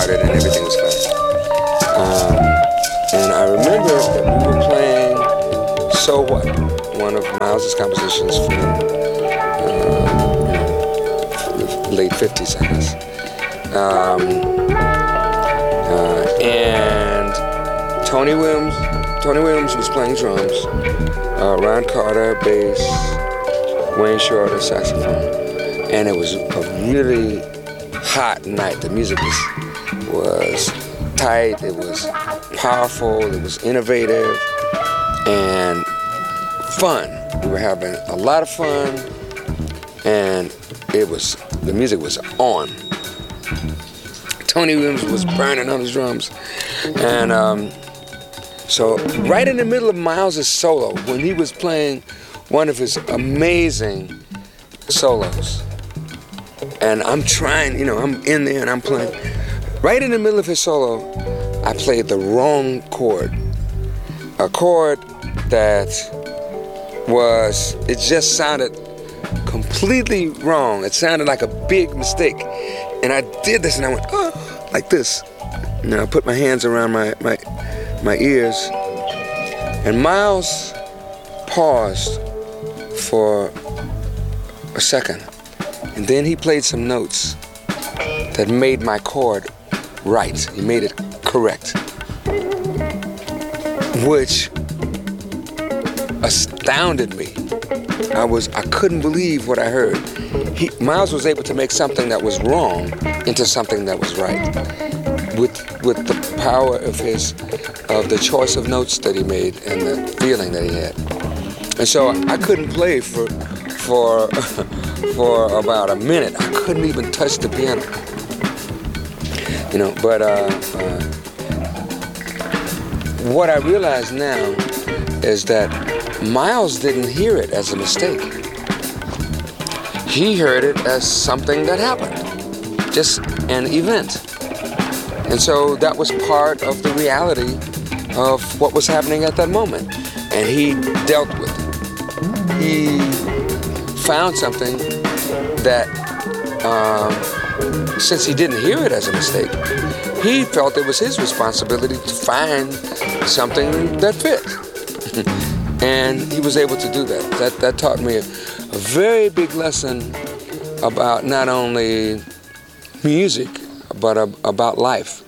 started and everything was fine. And I remember that we were playing So What, one of Miles's compositions from the late 50s, I guess. And Tony Williams was playing drums, Ron Carter bass, Wayne Shorter saxophone, and it was a really hot night. The music was tight, it was powerful, it was innovative, and fun. We were having a lot of fun, and the music was on. Tony Williams was burning on his drums, and so right in the middle of Miles' solo, when he was playing one of his amazing solos, and I'm trying, I'm in there and I'm playing. Right in the middle of his solo, I played the wrong chord. A chord that it just sounded completely wrong. It sounded like a big mistake. And I did this and I went, oh, like this. And I put my hands around my ears. And Miles paused for a second. And then he played some notes that made my chord right. He made it correct. Which astounded me. I couldn't believe what I heard. Miles was able to make something that was wrong into something that was right. With the power of the choice of notes that he made and the feeling that he had. And so I couldn't play for about a minute. I couldn't even touch the piano. But what I realize now is that Miles didn't hear it as a mistake. He heard it as something that happened, just an event. And so that was part of the reality of what was happening at that moment. And he dealt with it. He found something that, since he didn't hear it as a mistake, he felt it was his responsibility to find something that fit. And he was able to do that. That taught me a very big lesson about not only music, but about life.